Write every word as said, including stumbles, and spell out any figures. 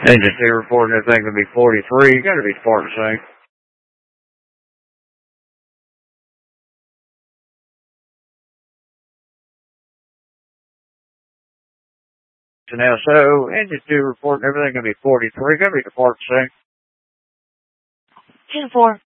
Engine two reporting everything gonna be forty-three. You gotta be Spartan sync. So now, so engine two reporting everything gonna be forty-three. Gotta be Spartan sync. Two four.